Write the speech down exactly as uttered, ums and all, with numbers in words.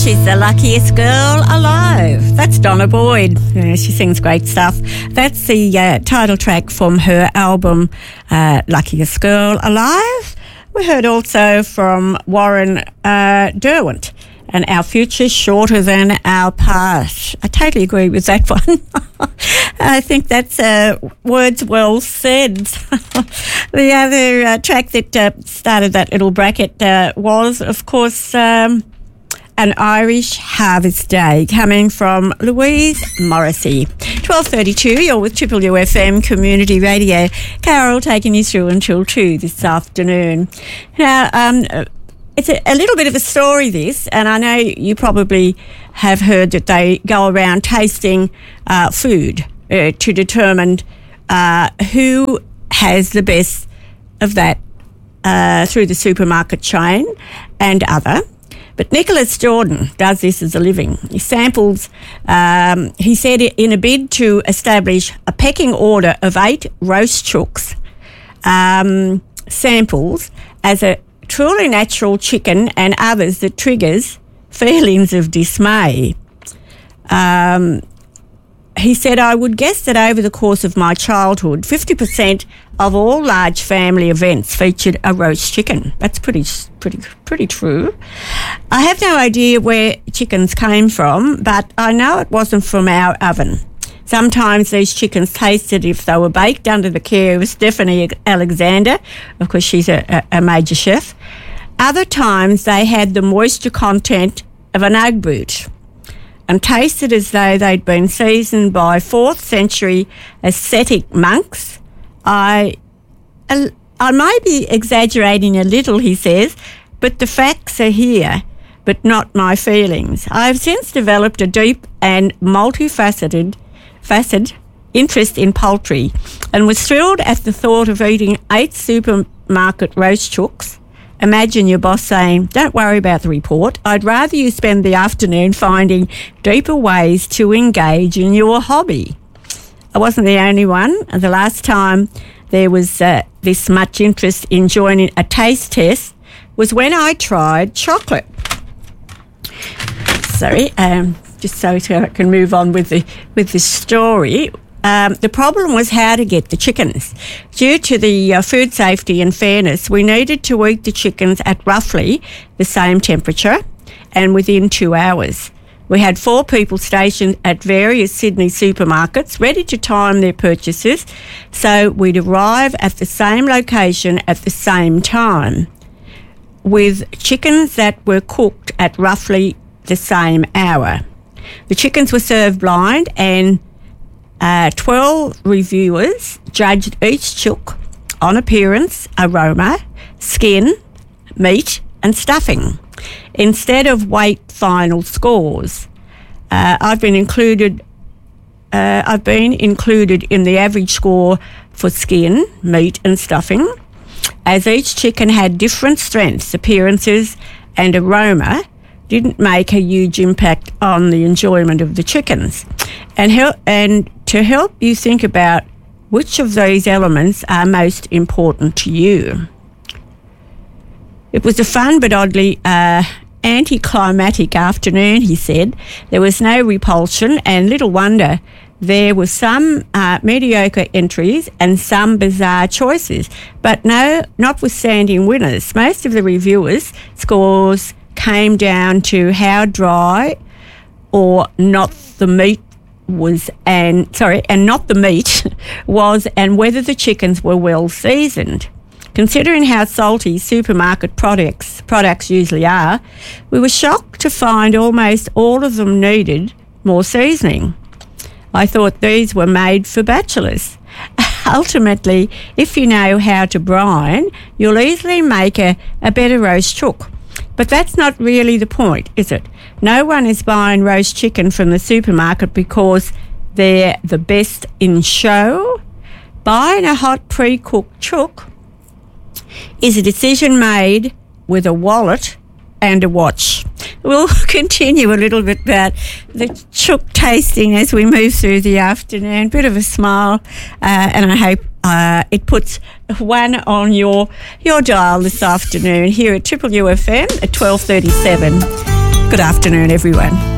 She's the luckiest girl alive. That's Donna Boyd. Yeah, she sings great stuff. That's the uh, title track from her album, uh, Luckiest Girl Alive. We heard also from Warren uh, Derwent, and Our Future's Shorter Than Our Past. I totally agree with that one. I think that's uh, words well said. The other uh, track that uh, started that little bracket uh, was, of course, um, An Irish Harvest Day, coming from Louise Morrissey. twelve thirty-two, you're with Triple U F M Community Radio. Carol taking you through until two this afternoon. Now, um, it's a, a little bit of a story, this, and I know you probably have heard that they go around tasting uh, food uh, to determine uh, who has the best of that uh, through the supermarket chain and other. But Nicholas Jordan does this as a living. He samples, um, he said, in a bid to establish a pecking order of eight roast chooks, um, samples as a truly natural chicken and others that triggers feelings of dismay. Um, he said, I would guess that over the course of my childhood, fifty percent of all large family events featured a roast chicken. That's pretty, pretty, pretty true. I have no idea where chickens came from, but I know it wasn't from our oven. Sometimes these chickens tasted if they were baked under the care of Stephanie Alexander. Of course, she's a, a major chef. Other times they had the moisture content of an Ugg boot and tasted as though they'd been seasoned by fourth century ascetic monks. I, I may be exaggerating a little, he says, but the facts are here, but not my feelings. I have since developed a deep and multifaceted facet interest in poultry and was thrilled at the thought of eating eight supermarket roast chooks. Imagine your boss saying, don't worry about the report. I'd rather you spend the afternoon finding deeper ways to engage in your hobby. I wasn't the only one. The last time there was uh, this much interest in joining a taste test was when I tried chocolate. Sorry, um, just so I can move on with the with this story. Um, the problem was how to get the chickens. Due to the uh, food safety and fairness, we needed to eat the chickens at roughly the same temperature and within two hours. We had four people stationed at various Sydney supermarkets ready to time their purchases, so we'd arrive at the same location at the same time, with chickens that were cooked at roughly the same hour. The chickens were served blind, and uh, twelve reviewers judged each chook on appearance, aroma, skin, meat and stuffing, instead of weight final scores. Uh, I've been included. Uh, I've been included in the average score for skin, meat and stuffing, as each chicken had different strengths, appearances and aroma didn't make a huge impact on the enjoyment of the chickens. And help, and to help you think about which of these elements are most important to you. It was a fun but oddly uh, anticlimactic afternoon, he said. There was no repulsion, and little wonder there were some uh, mediocre entries and some bizarre choices. But no, notwithstanding winners, most of the reviewers' scores came down to how dry or not the meat was, and sorry, and not the meat was, and whether the chickens were well seasoned. Considering how salty supermarket products products usually are, we were shocked to find almost all of them needed more seasoning. I thought these were made for bachelors. Ultimately, if you know how to brine, you'll easily make a, a better roast chook. But that's not really the point, is it? No one is buying roast chicken from the supermarket because they're the best in show. Buying a hot pre-cooked chook is a decision made with a wallet and a watch. We'll continue a little bit about the chook tasting as we move through the afternoon. Bit of a smile, uh, and I hope uh, it puts one on your your dial this afternoon here at Triple U F M at twelve thirty-seven. Good afternoon, everyone.